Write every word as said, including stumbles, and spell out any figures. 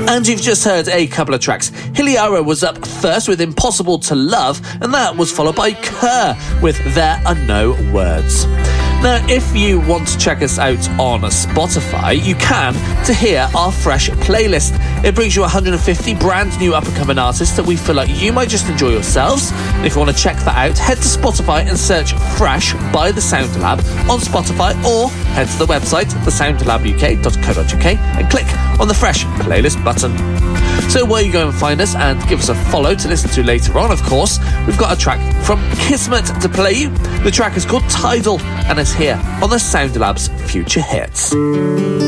And you've just heard a couple of tracks. Hiliara was up first with Impossible to Love, and that was followed by Kerr with There Are No Words. Now, if you want to check us out on Spotify, you can to hear our fresh playlist. It brings you one hundred fifty brand new up-and-coming artists that we feel like you might just enjoy yourselves. And if you want to check that out, head to Spotify and search Fresh by The Sound Lab on Spotify, or head to the website, the sound lab u k dot co dot u k, and click on the Fresh playlist button. So where you go and find us and give us a follow to listen to later on, of course, we've got a track from Kismet to play you. The track is called Tidal, and it's here on the Sound Lab's Future Hits.